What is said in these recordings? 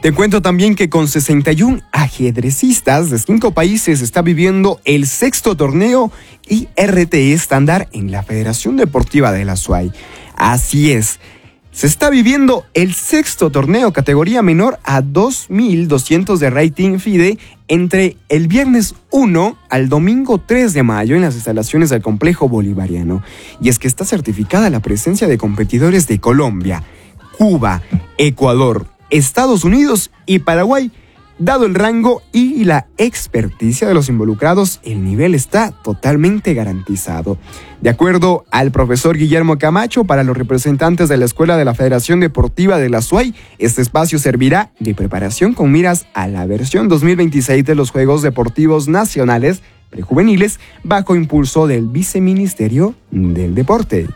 Te cuento también que con 61 ajedrecistas de 5 países está viviendo el 6º torneo IRTE estándar en la Federación Deportiva de la SUAY. Así es, se está viviendo el 6º torneo categoría menor a 2.200 de rating FIDE entre el viernes 1 al domingo 3 de mayo en las instalaciones del Complejo Bolivariano. Y es que está certificada la presencia de competidores de Colombia, Cuba, Ecuador, Estados Unidos y Paraguay. Dado el rango y la experticia de los involucrados, el nivel está totalmente garantizado. De acuerdo al profesor Guillermo Camacho, para los representantes de la Escuela de la Federación Deportiva de la SUAY, este espacio servirá de preparación con miras a la versión 2026 de los Juegos Deportivos Nacionales Prejuveniles, bajo impulso del Viceministerio del Deporte.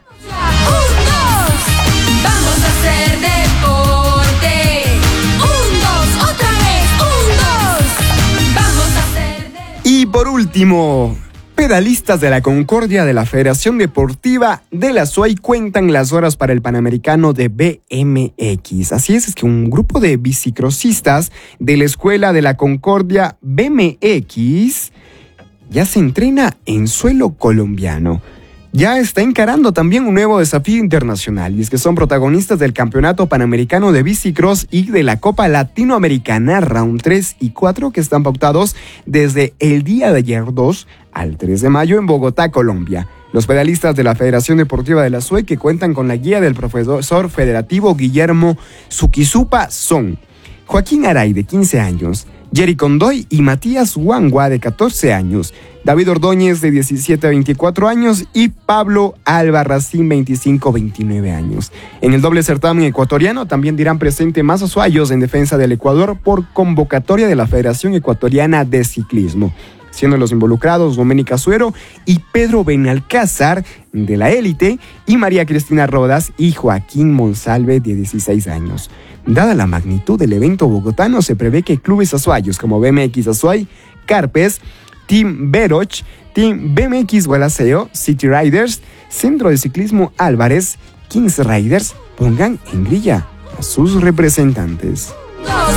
Y por último, pedalistas de la Concordia de la Federación Deportiva de la SUAY cuentan las horas para el Panamericano de BMX. Así es que un grupo de bicicrossistas de la Escuela de la Concordia BMX ya se entrena en suelo colombiano. Ya está encarando también un nuevo desafío internacional, y es que son protagonistas del Campeonato Panamericano de Bicicross y de la Copa Latinoamericana Round 3 y 4, que están pautados desde el día de ayer 2 al 3 de mayo en Bogotá, Colombia. Los pedalistas de la Federación Deportiva de la SUAY, que cuentan con la guía del profesor federativo Guillermo Suquizupa, son Joaquín Aray, de 15 años, Jerry Condoy y Matías Huangua, de 14 años, David Ordóñez, de 17 a 24 años, y Pablo Albarracín, 25 a 29 años. En el doble certamen ecuatoriano también dirán presente más azuayos en defensa del Ecuador por convocatoria de la Federación Ecuatoriana de Ciclismo, siendo los involucrados Doménica Suero y Pedro Benalcázar, de la élite, y María Cristina Rodas y Joaquín Monsalve, de 16 años. Dada la magnitud del evento bogotano, se prevé que clubes azuayos como BMX Azuay, Carpes, Team Veroch, Team BMX Gualaceo, City Riders, Centro de Ciclismo Álvarez, Kings Riders pongan en grilla a sus representantes.